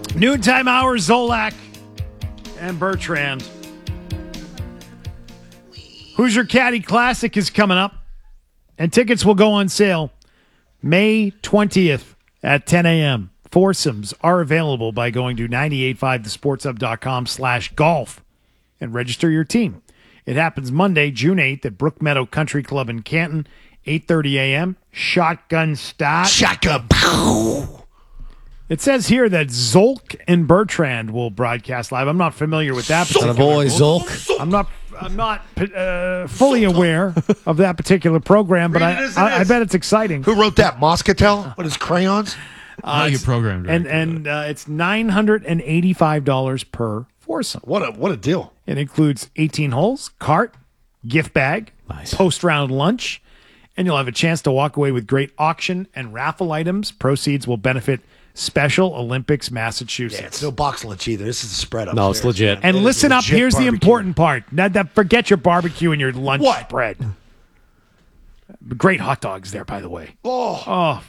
Noontime Hour, Zolak and Bertrand. Hoosier Caddy Classic is coming up, and tickets will go on sale May 20th at 10 a.m. Foursomes are available by going to 985thesportshub.com/golf and register your team. It happens Monday, June 8th at Brook Meadow Country Club in Canton, 8:30 a.m. Shotgun start. Shotgun. Pow. It says here that Zolk and Bertrand will broadcast live. I'm not familiar with that. Boy, Zolk. I'm not fully aware of that particular program, but I bet it's exciting. Who wrote that? Moscatel with his crayons? How you programmed it. And it's $985 per foursome. What a deal. It includes 18 holes, cart, gift bag, post-round lunch, and you'll have a chance to walk away with great auction and raffle items. Proceeds will benefit Special Olympics Massachusetts. Yeah, it's no box lunch either. This is a spread up. No, it's legit. And listen up, here's the important part. Now, forget your barbecue and your lunch What? spread. Great hot dogs there, by the way. Oh.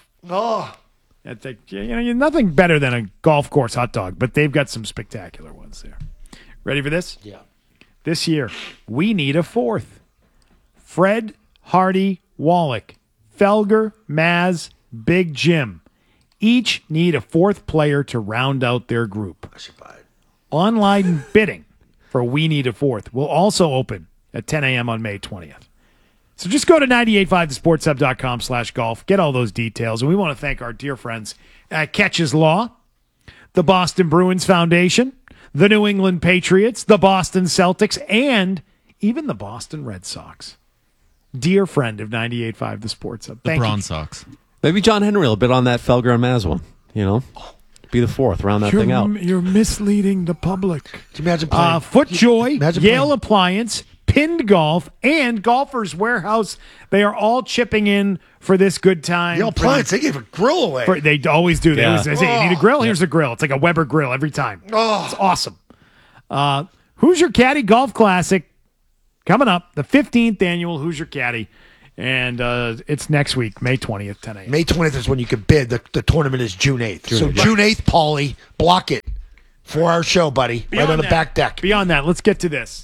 Nothing better than a golf course hot dog, but they've got some spectacular ones there. Ready for this? Yeah. This year, we need a fourth. Fred, Hardy, Wallach, Felger, Maz, Big Jim. Each need a fourth player to round out their group. I should buy it. Online bidding for We Need a Fourth will also open at 10 a.m. on May 20th. So just go to 985thesportshub.com/golf. Get all those details. And we want to thank our dear friends at Catches Law, the Boston Bruins Foundation, the New England Patriots, the Boston Celtics, and even the Boston Red Sox. Dear friend of 98.5 The Sports Hub. The Thank Braun you. Sox. Maybe John Henry will bid on that Felger and Maz one. Be the fourth, round that thing out. You're misleading the public. Can you imagine playing? FootJoy, Imagine Yale playing- Appliance, Pinned Golf, and Golfers Warehouse. They are all chipping in for this good time. Yale Appliance, they gave a grill away. They always do. They Yeah. always say, you need a grill? Here's a grill. It's like a Weber grill every time. It's awesome. Hoosier Caddy Golf Classic coming up, the 15th annual Hoosier Caddy. And it's next week, May 20th, 10 a.m. May 20th is when you can bid. The tournament is June 8th. June 8th, Paulie, block it for our show, buddy. Right on the back deck. Beyond that, let's get to this.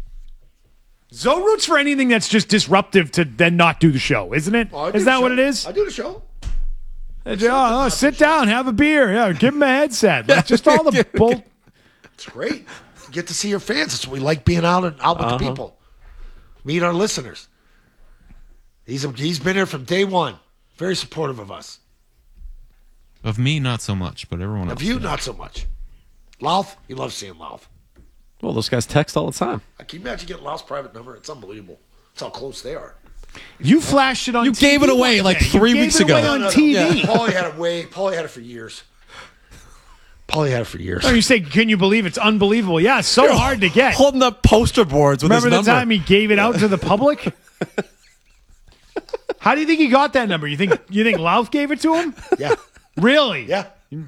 Zoe roots for anything that's just disruptive to then not do the show, isn't it? Is that what it is? I do the show. Sit down, have a beer. Yeah, give him a headset. Like, just all the bull. It's great. You get to see your fans. That's what we like, being out with the people. Meet our listeners. He's been here from day one. Very supportive of us. Of me, not so much, but everyone else. Of you, yeah. not so much. Louth, he loves seeing Louth. Well, those guys text all the time. Can you imagine getting Louth's private number? It's unbelievable. That's how close they are. You flashed it on You TV. gave it away one like day. 3 You gave weeks it away ago. on TV. Paulie had it for years. Paulie had it for years. Oh, you say, can you believe it's unbelievable? Yeah, it's so hard to get. Holding up poster boards with Remember his the number. time he gave it out to the public? How do you think he got that number? You think Louth gave it to him? Yeah. Really? Yeah.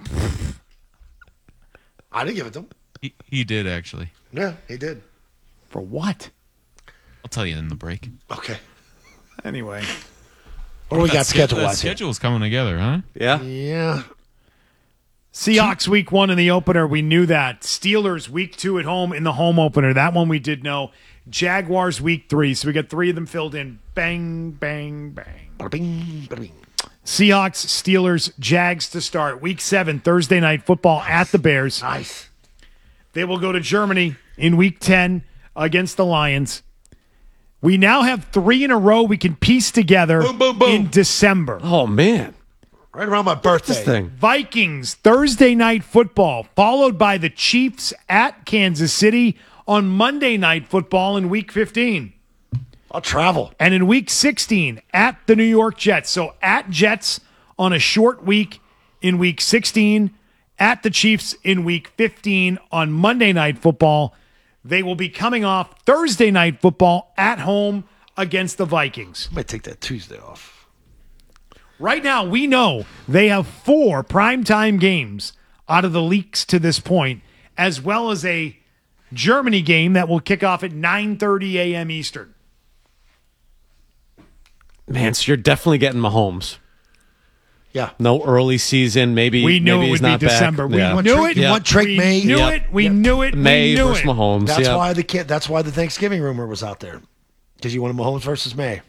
I didn't give it to him. He did, actually. Yeah, he did. For what? I'll tell you in the break. Okay. Anyway. What do we got schedule-wise The here? schedule's coming together, huh? Yeah. Yeah. Seahawks week 1 in the opener. We knew that. Steelers week 2 at home in the home opener. That one we did know. Jaguars week 3. So we got 3 of them filled in. Bang, bang, bang. Bada bing, bada bing. Seahawks, Steelers, Jags to start. Week 7, Thursday night football at the Bears. Nice. They will go to Germany in week 10 against the Lions. We now have 3 in a row we can piece together Boom, boom, boom. in December. Oh, man. Right around my birthday. This thing. Vikings, Thursday night football, followed by the Chiefs at Kansas City on Monday night football in week 15. I'll travel. And in week 16, at the New York Jets. So at Jets on a short week in week 16, at the Chiefs in week 15 on Monday night football. They will be coming off Thursday night football at home against the Vikings. I might take that Tuesday off. Right now, we know they have 4 primetime games out of the leaks to this point, as well as a Germany game that will kick off at 9:30 a.m. Eastern. Man, so you're definitely getting Mahomes. Yeah. No early season. Maybe We knew maybe it he's would be not back. December. We Yeah. knew it. You want Drake we May? Knew Yep. it. We Yep. knew it. May we knew versus it. Mahomes. That's Yep. why that's why the Thanksgiving rumor was out there. Because you wanted Mahomes versus May.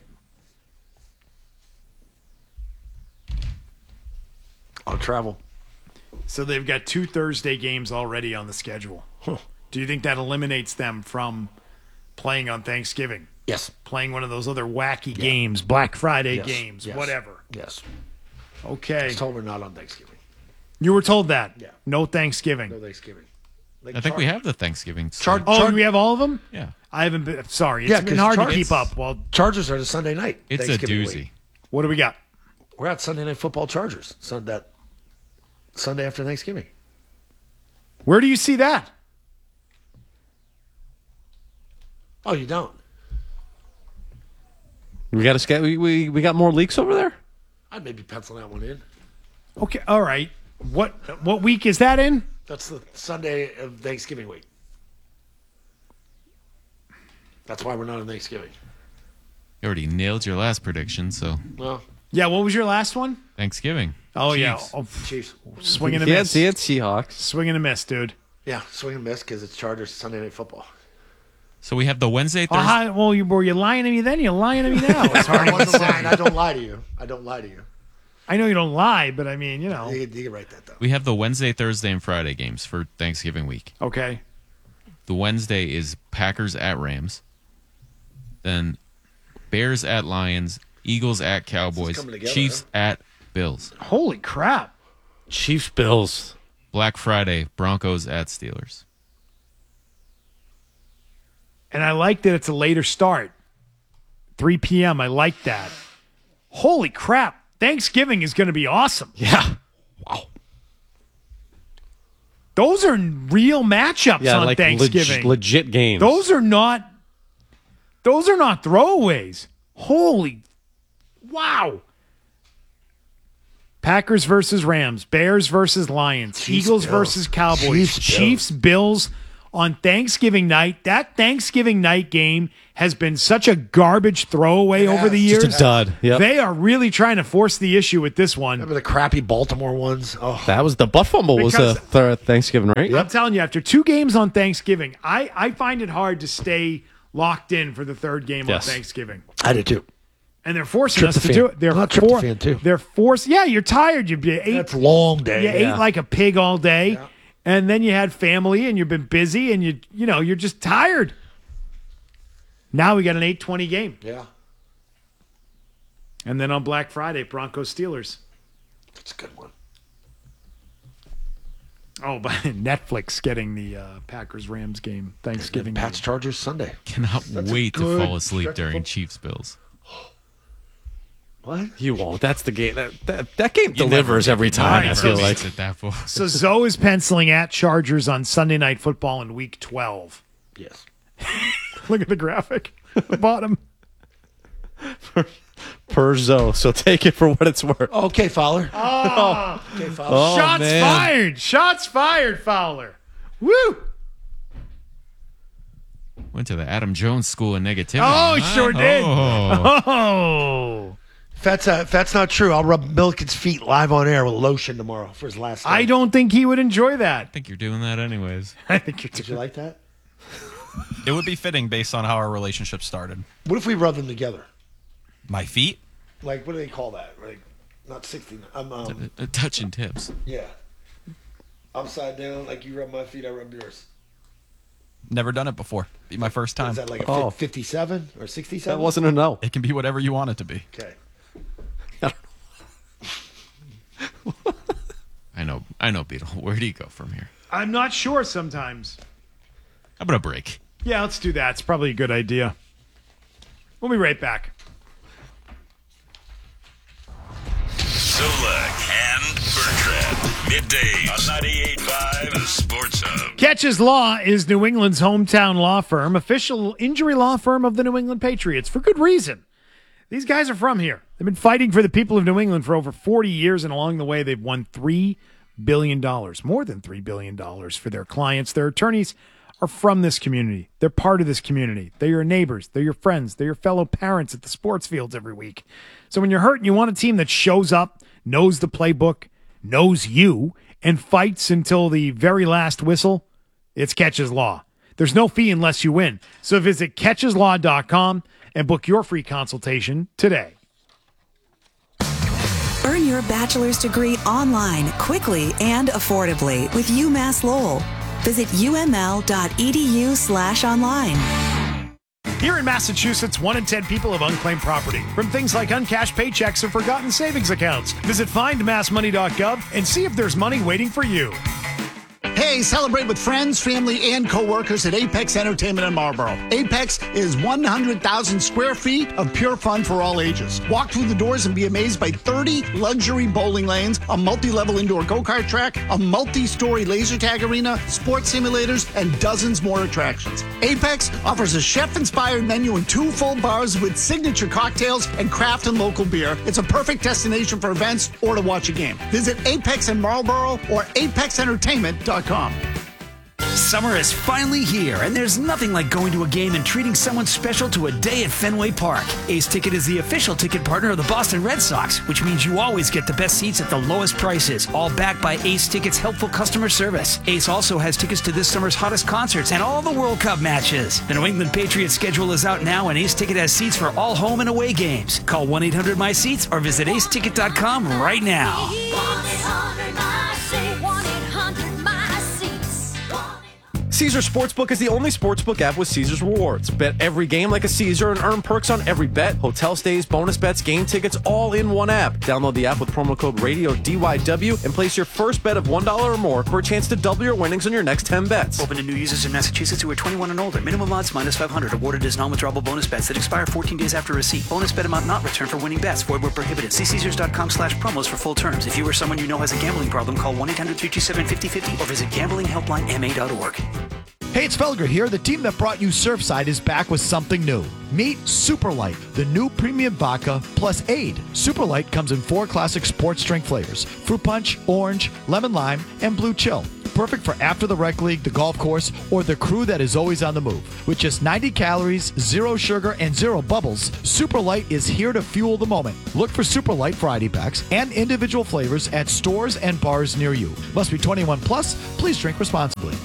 I'll travel. So they've got 2 Thursday games already on the schedule. Do you think that eliminates them from playing on Thanksgiving? Yes. Playing one of those other wacky games, Black Friday Yes. games, Yes. whatever. Yes. Okay. I told her not on Thanksgiving. You were told that? Yeah. No Thanksgiving. No Thanksgiving. I think we have the Thanksgiving. Char- Oh, Char- we have all of them? Yeah. I haven't been. Sorry. It's Yeah, been 'cause hard to Char- keep up. Well, Chargers are the Sunday night. It's a Thanksgiving doozy. week. what do we got? We're at Sunday Night Football Chargers. That Sunday after Thanksgiving. Where do you see that? Oh, you don't? We got we got more leaks over there. I'd maybe pencil that one in. Okay. All right. What week is that in? That's the Sunday of Thanksgiving week. That's why we're not on Thanksgiving. You already nailed your last prediction, so Well, Yeah. What was your last one? Thanksgiving. Oh, yeah. Chiefs. Oh, Chiefs. swing and a He had miss. Seahawks. Swing and a miss, dude. Yeah, swing and miss because it's Chargers Sunday Night Football. So we have the Wednesday, Oh, Thursday. well, were you lying to me then? You're lying to me now. It's hard I to wasn't lying. say. I don't lie to you. I don't lie to you. I know you don't lie, but I mean, you know. You can write that down. We have the Wednesday, Thursday, and Friday games for Thanksgiving week. Okay. The Wednesday is Packers at Rams. Then Bears at Lions, Eagles at Cowboys, coming together, Chiefs at Bills. Holy crap. Chiefs Bills. Black Friday, Broncos at Steelers. And I like that it's a later start. 3 p.m. I like that. Holy crap. Thanksgiving is going to be awesome. Yeah. Those are real matchups Yeah, on like Thanksgiving. legit games. Those are not throwaways. Holy wow. Packers versus Rams, Bears versus Lions, Chiefs, Eagles Bills. versus Cowboys, Chiefs, Bills on Thanksgiving night. That Thanksgiving night game has been such a garbage throwaway over the years. just a dud. Yep. They are really trying to force the issue with this one. Remember the crappy Baltimore ones? Oh, That was the butt fumble. Was Because- Thanksgiving, right? I'm telling you, after 2 games on Thanksgiving, I find it hard to stay locked in for the 3rd game Yes. on Thanksgiving. I did too. And they're forcing us to Tryptophan. do it. They're Not tryptophan, too. They're forced. Yeah, you're tired. You ate. That's a long day. You ate like a pig all day, Yeah. and then you had family, and you've been busy, and you're just tired. Now we got an 8:20 game, Yeah, and then on Black Friday, Broncos Steelers. that's a good one. Oh, but Netflix getting the Packers Rams game Thanksgiving. Pats Chargers Sunday. Cannot That's a wait to good fall asleep stretch during of- Chiefs Bills. What? You won't. That's the game. That game You delivers never- every you time. I never feel makes like. it that far. So Zoe is penciling at Chargers on Sunday Night Football in Week 12. Yes. Look at the graphic at the bottom. Per Zoe. So take it for what it's worth. Okay, Fowler. Okay, Fowler. Shots man. fired. Shots fired, Fowler. Woo! Went to the Adam Jones School of Negativity. Oh, huh? sure did. Oh. Oh. If that's not true, I'll rub Milliken's feet live on air with lotion tomorrow for his last time. I don't think he would enjoy that. I think you're doing that anyways. I think you're Did you like that? It would be fitting based on how our relationship started. What if we rub them together? My feet? Like, what do they call that? Like, not 60. Touching tips. Yeah. Upside down, like you rub my feet, I rub yours. Never done it before. Be my first Is time. that like a Oh. 57 or 67? That wasn't a no. It can be whatever you want it to be. Okay. I know, Beetle. Where do you go from here? I'm not sure sometimes. How about a break? Yeah, let's do that. It's probably a good idea. We'll be right back. Solak and Bertrand. Middays on 98.5 The Sports Hub. Catches Law is New England's hometown law firm, official injury law firm of the New England Patriots, for good reason. These guys are from here. They've been fighting for the people of New England for over 40 years, and along the way, they've won $3 billion, more than $3 billion for their clients. Their attorneys are from this community. They're part of this community. They're your neighbors. They're your friends. They're your fellow parents at the sports fields every week. So when you're hurt and you want a team that shows up, knows the playbook, knows you, and fights until the very last whistle, it's Catches Law. There's no fee unless you win. So visit catcheslaw.com and book your free consultation today. Earn your bachelor's degree online quickly and affordably with UMass Lowell. Visit uml.edu/online. Here in Massachusetts, 1 in 10 people have unclaimed property from things like uncashed paychecks or forgotten savings accounts. Visit findmassmoney.gov and see if there's money waiting for you. Hey, celebrate with friends, family, and coworkers at Apex Entertainment in Marlboro. Apex is 100,000 square feet of pure fun for all ages. Walk through the doors and be amazed by 30 luxury bowling lanes, a multi-level indoor go-kart track, a multi-story laser tag arena, sports simulators, and dozens more attractions. Apex offers a chef-inspired menu and 2 full bars with signature cocktails and craft and local beer. It's a perfect destination for events or to watch a game. Visit Apex in Marlboro or apexentertainment.com. Summer is finally here, and there's nothing like going to a game and treating someone special to a day at Fenway Park. Ace Ticket is the official ticket partner of the Boston Red Sox, which means you always get the best seats at the lowest prices, all backed by Ace Ticket's helpful customer service. Ace also has tickets to this summer's hottest concerts and all the World Cup matches. The New England Patriots schedule is out now, and Ace Ticket has seats for all home and away games. Call 1-800-MY-SEATS or visit aceticket.com right now. 1-800-MY-SEATS. Caesars Sportsbook is the only sportsbook app with Caesars Rewards. Bet every game like a Caesar and earn perks on every bet. Hotel stays, bonus bets, game tickets, all in one app. Download the app with promo code RADIO DYW and place your first bet of $1 or more for a chance to double your winnings on your next 10 bets. Open to new users in Massachusetts who are 21 and older. Minimum odds minus 500. Awarded as non-withdrawable bonus bets that expire 14 days after receipt. Bonus bet amount not returned for winning bets. Void where prohibited. See Caesars.com/promos for full terms. If you or someone you know has a gambling problem, call 1-800-327-5050 or visit gamblinghelplinema.org. Hey, it's Felger here. The team that brought you Surfside is back with something new. Meet Superlight, the new premium vodka plus Aid. Superlight comes in 4 classic sports drink flavors: fruit punch, orange, lemon lime, and blue chill. Perfect for after the rec league, the golf course, or the crew that is always on the move. With just 90 calories, 0 sugar, and 0 bubbles, Superlight is here to fuel the moment. Look for Superlight variety packs and individual flavors at stores and bars near you. Must be 21 plus. Please drink responsibly.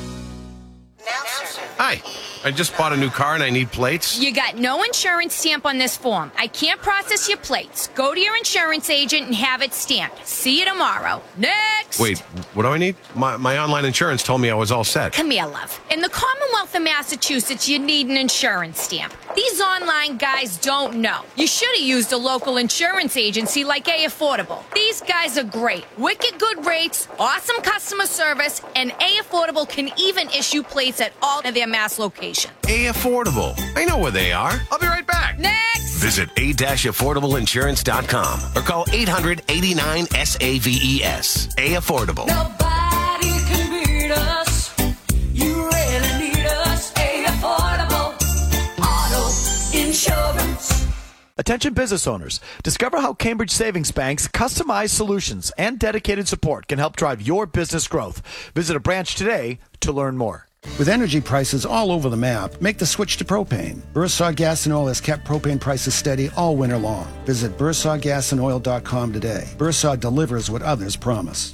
Hi, I just bought a new car and I need plates. You got no insurance stamp on this form. I can't process your plates. Go to your insurance agent and have it stamped. See you tomorrow. Next! Wait, what do I need? My online insurance told me I was all set. Come here, love. In the Commonwealth of Massachusetts, you need an insurance stamp. These online guys don't know. You should have used a local insurance agency like A Affordable. These guys are great. Wicked good rates, awesome customer service, and A Affordable can even issue plates at all of their Mass locations. A Affordable. I know where they are. I'll be right back. Next! Visit a-affordableinsurance.com or call 800-89-SAVES. A Affordable. Nobody can beat us. You really need us. A Affordable Auto Insurance. Attention business owners. Discover how Cambridge Savings Bank's customized solutions and dedicated support can help drive your business growth. Visit a branch today to learn more. With energy prices all over the map, make the switch to propane. Bursar Gas and Oil has kept propane prices steady all winter long. Visit bursargasandOil.com today. Bursar delivers what others promise.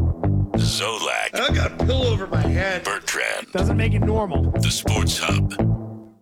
Zolak. I got a pillow over my head. Bertrand. Doesn't make it normal. The Sports Hub.